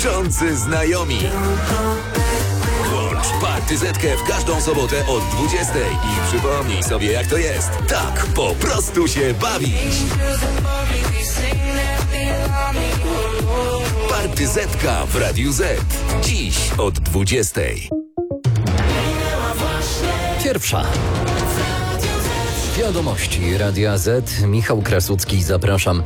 Czący znajomi. Włącz Partyzetkę w każdą sobotę od 20:00 i przypomnij sobie, jak to jest. Tak po prostu się bawić. Partyzetka w Radiu Z. Dziś od 20:00. Pierwsza. Wiadomości Radia Z. Michał Krasucki, zapraszam.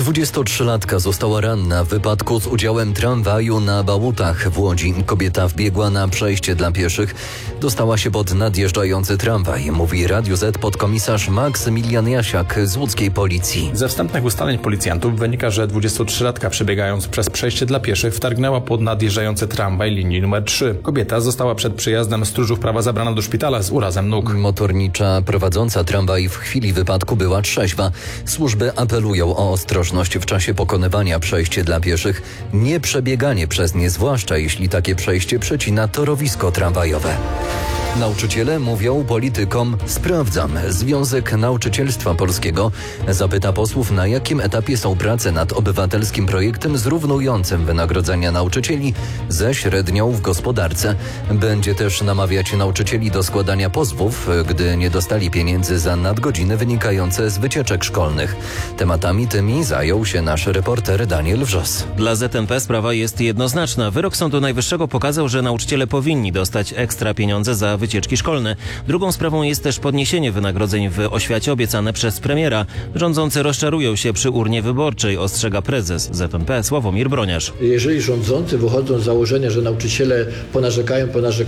23-latka została ranna w wypadku z udziałem tramwaju na Bałutach w Łodzi. Kobieta wbiegła na przejście dla pieszych. Dostała się pod nadjeżdżający tramwaj, mówi Radiu Z podkomisarz Maksymilian Jasiak z łódzkiej policji. Ze wstępnych ustaleń policjantów wynika, że 23-latka przebiegając przez przejście dla pieszych wtargnęła pod nadjeżdżający tramwaj linii numer 3. Kobieta została przed przyjazdem stróżów prawa zabrana do szpitala z urazem nóg. Motornicza prowadząca tramwaj w chwili wypadku była trzeźwa. Służby apelują o ostrożność w czasie pokonywania przejścia dla pieszych, nie przebieganie przez nie, zwłaszcza jeśli takie przejście przecina torowisko tramwajowe. Nauczyciele mówią politykom: sprawdzam. Związek Nauczycielstwa Polskiego zapyta posłów, na jakim etapie są prace nad obywatelskim projektem zrównującym wynagrodzenia nauczycieli ze średnią w gospodarce. Będzie też namawiać nauczycieli do składania pozwów, gdy nie dostali pieniędzy za nadgodziny wynikające z wycieczek szkolnych. Tematami tymi zajął się nasz reporter Daniel Wrzos. Dla ZNP sprawa jest jednoznaczna. Wyrok Sądu Najwyższego pokazał, że nauczyciele powinni dostać ekstra pieniądze za wycieczki szkolne. Drugą sprawą jest też podniesienie wynagrodzeń w oświacie obiecane przez premiera. Rządzący rozczarują się przy urnie wyborczej, ostrzega prezes ZNP Sławomir Broniarz. Jeżeli rządzący wychodzą z założenia, że nauczyciele ponarzekają,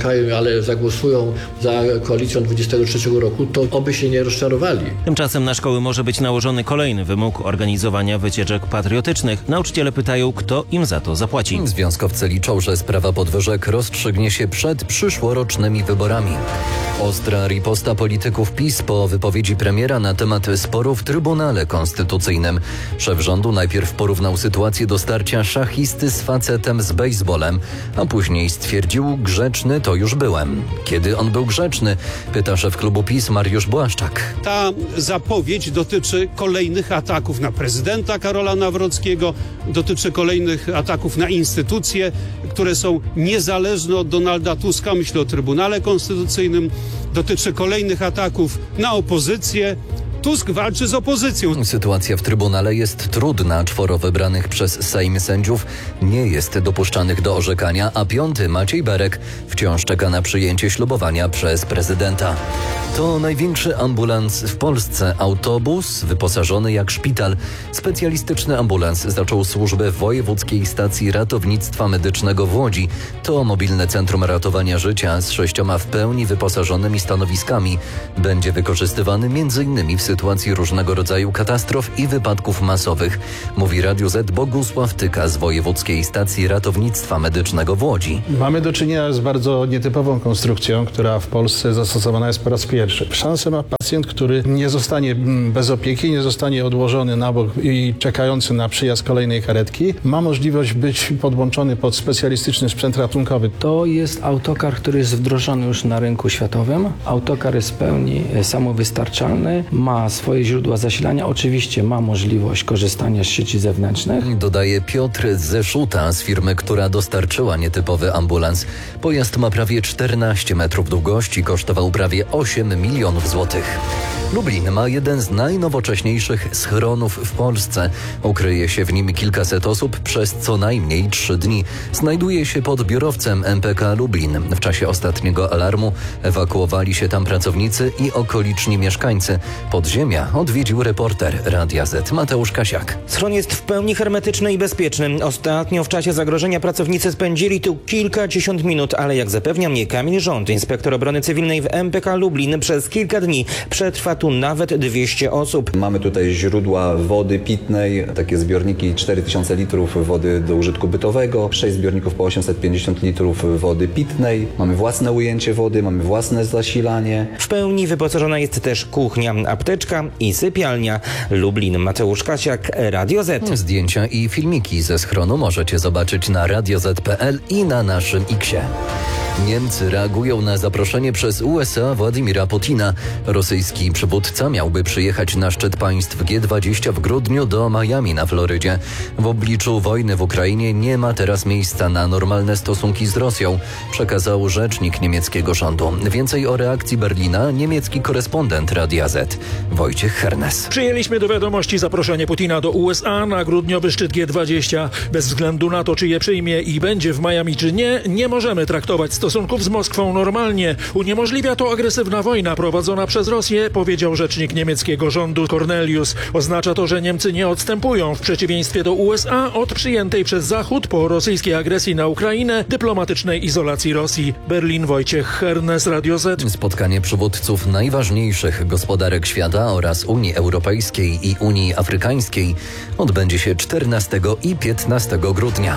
ale zagłosują za koalicją 23 roku, to oby się nie rozczarowali. Tymczasem na szkoły może być nałożony kolejny wymóg organizowania wycieczek patriotycznych. Nauczyciele pytają, kto im za to zapłaci. Związkowcy liczą, że sprawa podwyżek rozstrzygnie się przed przyszłorocznymi wyborami. Ostra riposta polityków PiS po wypowiedzi premiera na temat sporu w Trybunale Konstytucyjnym. Szef rządu najpierw porównał sytuację do starcia szachisty z facetem z bejsbolem, a później stwierdził: grzeczny to już byłem. Kiedy on był grzeczny? Pyta szef klubu PiS Mariusz Błaszczak. Ta zapowiedź dotyczy kolejnych ataków na prezydenta Karola Nawrockiego, dotyczy kolejnych ataków na instytucje, które są niezależne od Donalda Tuska. Myślę o Trybunale Konstytucyjnym. Dotyczy kolejnych ataków na opozycję. Tusk walczy z opozycją. Sytuacja w Trybunale jest trudna. 4 wybranych przez Sejm sędziów nie jest dopuszczanych do orzekania, a 5. Maciej Berek wciąż czeka na przyjęcie ślubowania przez prezydenta. To największy ambulans w Polsce. Autobus wyposażony jak szpital. Specjalistyczny ambulans zaczął służbę w Wojewódzkiej Stacji Ratownictwa Medycznego w Łodzi. To mobilne centrum ratowania życia z 6 w pełni wyposażonymi stanowiskami. Będzie wykorzystywany m.in. w sytuacji różnego rodzaju katastrof i wypadków masowych, mówi Radiu Z Bogusław Tyka z Wojewódzkiej Stacji Ratownictwa Medycznego w Łodzi. Mamy do czynienia z bardzo nietypową konstrukcją, która w Polsce zastosowana jest po raz pierwszy. Szansę ma pacjent, który nie zostanie bez opieki, nie zostanie odłożony na bok i czekający na przyjazd kolejnej karetki. Ma możliwość być podłączony pod specjalistyczny sprzęt ratunkowy. To jest autokar, który jest wdrożony już na rynku światowym. Autokar jest w pełni samowystarczalny, ma swoje źródła zasilania, oczywiście ma możliwość korzystania z sieci zewnętrznych. Dodaje Piotr Zeszuta z firmy, która dostarczyła nietypowy ambulans. Pojazd ma prawie 14 metrów długości, kosztował prawie 8 milionów złotych. Lublin ma jeden z najnowocześniejszych schronów w Polsce. Ukryje się w nim kilkaset osób przez co najmniej 3 dni. Znajduje się pod biurowcem MPK Lublin. W czasie ostatniego alarmu ewakuowali się tam pracownicy i okoliczni mieszkańcy. Podziemia odwiedził reporter Radia Z Mateusz Kasiak. Schron jest w pełni hermetyczny i bezpieczny. Ostatnio w czasie zagrożenia pracownicy spędzili tu kilkadziesiąt minut, ale jak zapewnia mnie Kamil Rząd, inspektor obrony cywilnej w MPK Lublin, przez kilka dni przetrwa tu nawet 200 osób. Mamy tutaj źródła wody pitnej, takie zbiorniki 4000 litrów wody do użytku bytowego, 6 zbiorników po 850 litrów wody pitnej. Mamy własne ujęcie wody, mamy własne zasilanie. W pełni wyposażona jest też kuchnia, apteczka i sypialnia. Lublin, Mateusz Kasiak, Radio Z. Zdjęcia i filmiki ze schronu możecie zobaczyć na radioz.pl i na naszym X-ie. Niemcy reagują na zaproszenie przez USA Władimira Putina. Rosyjski przywódca miałby przyjechać na szczyt państw G20 w grudniu do Miami na Florydzie. W obliczu wojny w Ukrainie nie ma teraz miejsca na normalne stosunki z Rosją, przekazał rzecznik niemieckiego rządu. Więcej o reakcji Berlina niemiecki korespondent Radia Z, Wojciech Hernes. Przyjęliśmy do wiadomości zaproszenie Putina do USA na grudniowy szczyt G20. Bez względu na to, czy je przyjmie i będzie w Miami, czy nie, nie możemy traktować stosunków z Moskwą normalnie. Uniemożliwia to agresywna wojna prowadzona przez Rosję, powiedział rzecznik niemieckiego rządu Cornelius. Oznacza to, że Niemcy nie odstępują w przeciwieństwie do USA od przyjętej przez Zachód po rosyjskiej agresji na Ukrainę dyplomatycznej izolacji Rosji. Berlin, Wojciech Hernes, Radio Z. Spotkanie przywódców najważniejszych gospodarek świata oraz Unii Europejskiej i Unii Afrykańskiej odbędzie się 14 i 15 grudnia.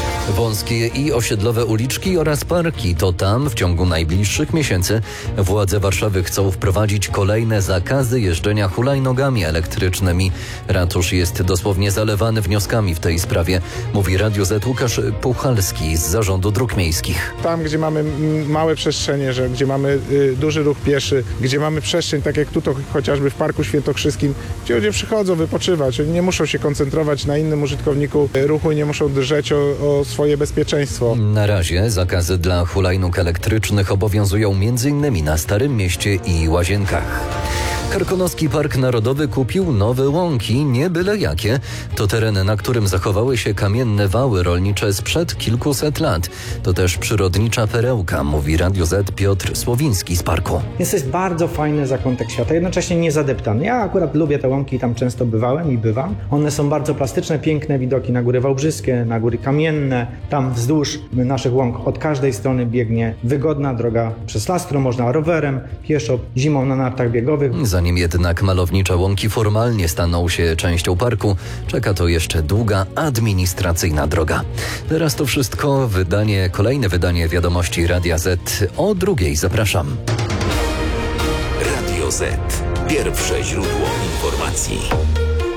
Wąskie i osiedlowe uliczki oraz parki to tam w ciągu najbliższych miesięcy władze Warszawy chcą wprowadzić kolejne zakazy jeżdżenia hulajnogami elektrycznymi. Ratusz jest dosłownie zalewany wnioskami w tej sprawie, mówi Radio Z Łukasz Puchalski z Zarządu Dróg Miejskich. Tam, gdzie mamy małe przestrzenie, gdzie mamy duży ruch pieszy, gdzie mamy przestrzeń, tak jak tutaj chociażby w Parku Świętokrzyskim, gdzie ludzie przychodzą wypoczywać, oni nie muszą się koncentrować na innym użytkowniku ruchu i nie muszą drżeć o swoje bezpieczeństwo. Na razie zakazy dla hulajnóg elektrycznych obowiązują m.in. na Starym Mieście i Łazienkach. Karkonoski Park Narodowy kupił nowe łąki, nie byle jakie. To teren, na którym zachowały się kamienne wały rolnicze sprzed kilkuset lat. To też przyrodnicza perełka, mówi Radio Z Piotr Słowiński z parku. Więc to jest bardzo fajny zakątek świata, jednocześnie niezadeptany. Ja akurat lubię te łąki, tam często bywałem i bywam. One są bardzo plastyczne, piękne widoki na góry wałbrzyskie, na góry kamienne. Tam wzdłuż naszych łąk od każdej strony biegnie wygodna droga przez las, którą można rowerem, pieszo, zimą na nartach biegowych. Zanim jednak malownicze łąki formalnie staną się częścią parku, czeka to jeszcze długa administracyjna droga. Teraz to wszystko, kolejne wydanie wiadomości Radia Z o 2:00. Zapraszam. Radio Z. Pierwsze źródło informacji.